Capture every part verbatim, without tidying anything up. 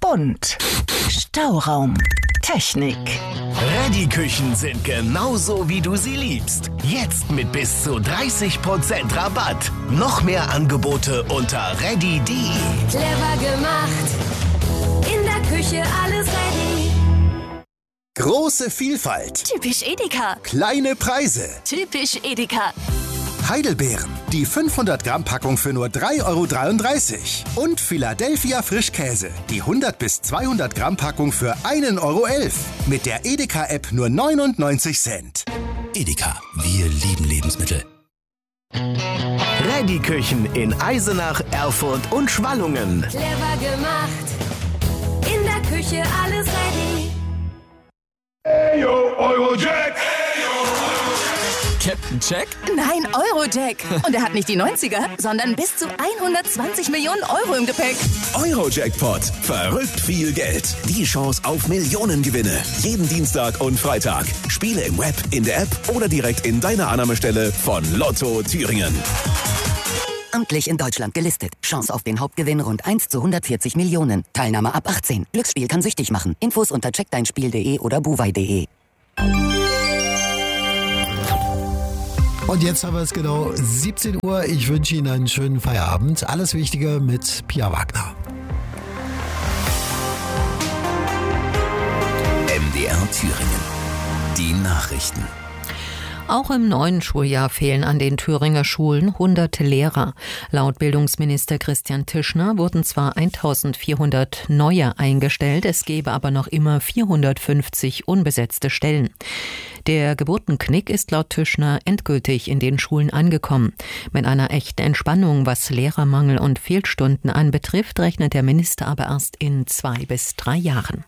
und Stauraum. Technik. Reddy-Küchen sind genauso, wie du sie liebst. Jetzt mit bis zu dreißig Prozent Rabatt. Noch mehr Angebote unter reddy punkt de. Clever gemacht. In der Küche alles ready. Große Vielfalt. Typisch Edeka. Kleine Preise. Typisch Edeka. Heidelbeeren. Die fünfhundert Gramm Packung für nur drei Euro dreiunddreißig. Und Philadelphia Frischkäse. Die hundert bis zweihundert Gramm Packung für ein Euro elf. Mit der Edeka-App nur neunundneunzig Cent. Edeka. Wir lieben Lebensmittel. Reddy-Küchen in Eisenach, Erfurt und Schwallungen. Clever gemacht. In der Küche alles ready. Eyo, Eurojack! Captain Jack? Nein, Eurojack. Und er hat nicht die neunziger, sondern bis zu hundertzwanzig Millionen Euro im Gepäck. Eurojackpot. Verrückt viel Geld. Die Chance auf Millionengewinne. Jeden Dienstag und Freitag. Spiele im Web, in der App oder direkt in deiner Annahmestelle von Lotto Thüringen. Amtlich in Deutschland gelistet. Chance auf den Hauptgewinn rund eins zu hundertvierzig Millionen. Teilnahme ab achtzehn. Glücksspiel kann süchtig machen. Infos unter check dein spiel punkt de oder buwei punkt de. Und jetzt haben wir es genau siebzehn Uhr. Ich wünsche Ihnen einen schönen Feierabend. Alles Wichtige mit Pia Wagner. M D R Thüringen. Die Nachrichten. Auch im neuen Schuljahr fehlen an den Thüringer Schulen hundert Lehrer. Laut Bildungsminister Christian Tischner wurden zwar eintausendvierhundert neue eingestellt, es gäbe aber noch immer vierhundertfünfzig unbesetzte Stellen. Der Geburtenknick ist laut Tischner endgültig in den Schulen angekommen. Mit einer echten Entspannung, was Lehrermangel und Fehlstunden anbetrifft, rechnet der Minister aber erst in zwei bis drei Jahren.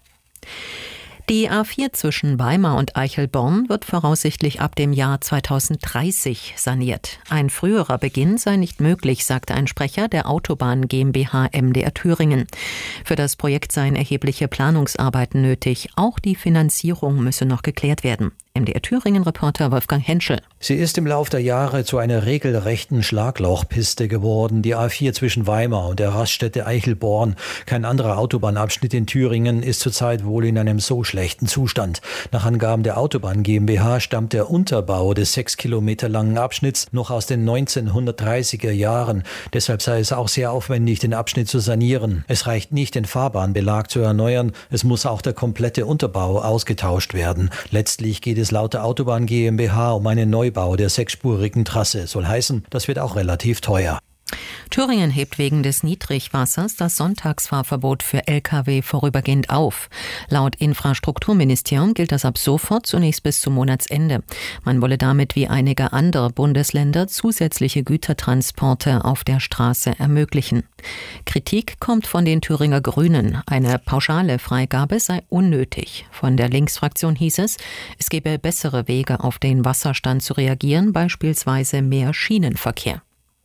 Die A vier zwischen Weimar und Eichelborn wird voraussichtlich ab dem Jahr zweitausenddreißig saniert. Ein früherer Beginn sei nicht möglich, sagte ein Sprecher der Autobahn GmbH M D R Thüringen. Für das Projekt seien erhebliche Planungsarbeiten nötig. Auch die Finanzierung müsse noch geklärt werden. M D R Thüringen-Reporter Wolfgang Henschel. Sie ist im Lauf der Jahre zu einer regelrechten Schlaglochpiste geworden. Die A vier zwischen Weimar und der Raststätte Eichelborn, kein anderer Autobahnabschnitt in Thüringen, ist zurzeit wohl in einem so schlechten Zustand. Nach Angaben der Autobahn GmbH stammt der Unterbau des sechs Kilometer langen Abschnitts noch aus den neunzehnhundertdreißiger Jahren. Deshalb sei es auch sehr aufwendig, den Abschnitt zu sanieren. Es reicht nicht, den Fahrbahnbelag zu erneuern. Es muss auch der komplette Unterbau ausgetauscht werden. Letztlich geht es laut der Autobahn GmbH um einen Neubau der sechsspurigen Trasse. Soll heißen, das wird auch relativ teuer. Thüringen hebt wegen des Niedrigwassers das Sonntagsfahrverbot für L K W vorübergehend auf. Laut Infrastrukturministerium gilt das ab sofort zunächst bis zum Monatsende. Man wolle damit wie einige andere Bundesländer zusätzliche Gütertransporte auf der Straße ermöglichen. Kritik kommt von den Thüringer Grünen. Eine pauschale Freigabe sei unnötig. Von der Linksfraktion hieß es, es gebe bessere Wege, auf den Wasserstand zu reagieren, beispielsweise mehr Schienenverkehr.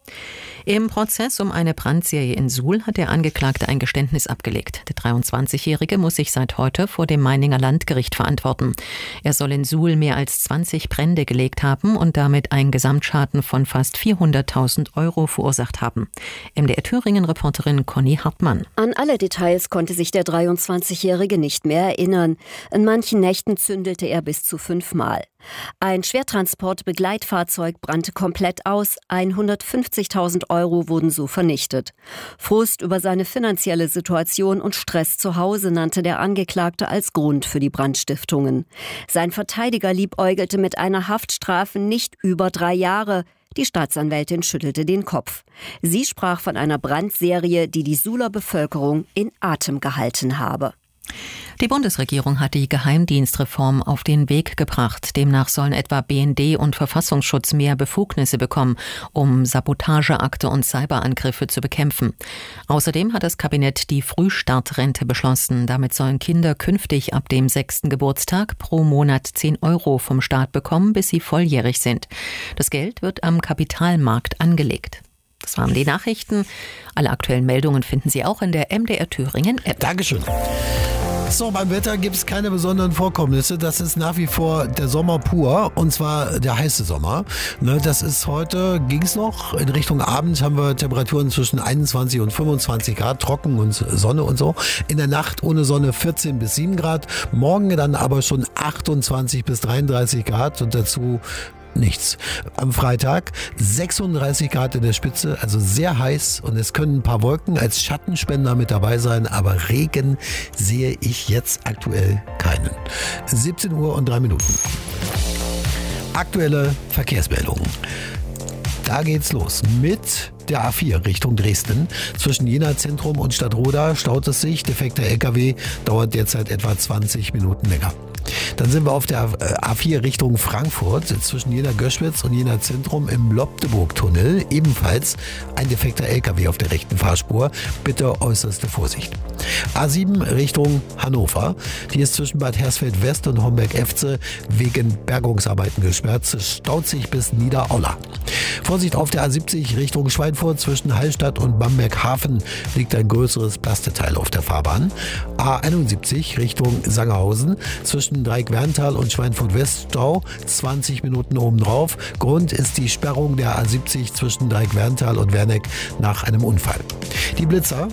Im Prozess um eine Brandserie in Suhl hat der Angeklagte ein Geständnis abgelegt. Der dreiundzwanzigjährige muss sich seit heute vor dem Meininger Landgericht verantworten. Er soll in Suhl mehr als zwanzig Brände gelegt haben und damit einen Gesamtschaden von fast vierhunderttausend Euro verursacht haben. M D R Thüringen-Reporterin Conny Hartmann. An alle Details konnte sich der dreiundzwanzigjährige nicht mehr erinnern. In manchen Nächten zündelte er bis zu fünfmal. Ein Schwertransport-Begleitfahrzeug brannte komplett aus, hundertfünfzigtausend Euro wurden so vernichtet. Frust über seine finanzielle Situation und Stress zu Hause nannte der Angeklagte als Grund für die Brandstiftungen. Sein Verteidiger liebäugelte mit einer Haftstrafe nicht über drei Jahre. Die Staatsanwältin schüttelte den Kopf. Sie sprach von einer Brandserie, die die Suhler Bevölkerung in Atem gehalten habe. Die Bundesregierung hat die Geheimdienstreform auf den Weg gebracht. Demnach sollen etwa B N D und Verfassungsschutz mehr Befugnisse bekommen, um Sabotageakte und Cyberangriffe zu bekämpfen. Außerdem hat das Kabinett die Frühstartrente beschlossen. Damit sollen Kinder künftig ab dem sechsten Geburtstag pro Monat zehn Euro vom Staat bekommen, bis sie volljährig sind. Das Geld wird am Kapitalmarkt angelegt. Das waren die Nachrichten. Alle aktuellen Meldungen finden Sie auch in der M D R Thüringen App. Dankeschön. So, beim Wetter gibt es keine besonderen Vorkommnisse. Das ist nach wie vor der Sommer pur, und zwar der heiße Sommer. Ne, das ist heute, ging es noch. In Richtung Abend haben wir Temperaturen zwischen einundzwanzig und fünfundzwanzig Grad, trocken und Sonne und so. In der Nacht ohne Sonne vierzehn bis sieben Grad. Morgen dann aber schon achtundzwanzig bis dreiunddreißig Grad und dazu nichts. Am Freitag sechsunddreißig Grad in der Spitze, also sehr heiß, und es können ein paar Wolken als Schattenspender mit dabei sein, aber Regen sehe ich jetzt aktuell keinen. siebzehn Uhr und drei Minuten. Aktuelle Verkehrsmeldungen. Da geht's los mit der A vier Richtung Dresden. Zwischen Jena Zentrum und Stadtroda staut es sich. Defekter L K W dauert derzeit etwa zwanzig Minuten länger. Dann sind wir auf der A vier Richtung Frankfurt, zwischen Jena Göschwitz und Jena Zentrum im Lobdeburg-Tunnel. Ebenfalls ein defekter L K W auf der rechten Fahrspur. Bitte äußerste Vorsicht. A sieben Richtung Hannover. Die ist zwischen Bad Hersfeld West und Homberg-Efze wegen Bergungsarbeiten gesperrt. Es staut sich bis Niederaula. Vorsicht auf der A siebzig Richtung Schweinfurt. Zwischen Hallstatt und Bamberg-Hafen liegt ein größeres Plasteteil auf der Fahrbahn. A einundsiebzig Richtung Sangerhausen. Zwischen Dreieck-Werntal und Schweinfurt-West Stau. zwanzig Minuten obendrauf. Grund ist die Sperrung der A siebzig zwischen Dreieck-Werntal und Werneck nach einem Unfall. Die Blitzer.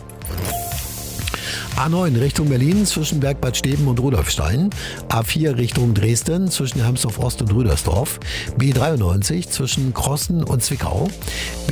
A neun Richtung Berlin zwischen Bergbad Steben und Rudolfstein. A vier Richtung Dresden zwischen Hermsdorf Ost und Rüdersdorf. B dreiundneunzig zwischen Krossen und Zwickau.